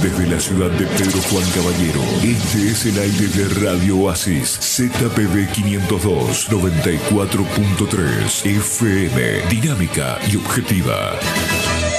Desde la ciudad de Pedro Juan Caballero, este es el aire de Radio Oasis, ZPB 502, 94.3 FM, dinámica y objetiva.